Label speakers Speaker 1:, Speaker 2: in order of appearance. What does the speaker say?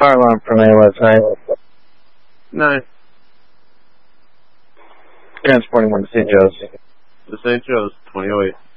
Speaker 1: Fire alarm from AOS 9.
Speaker 2: 9.
Speaker 1: Transporting one to St. Joe's.
Speaker 2: To St. Joe's, 2008.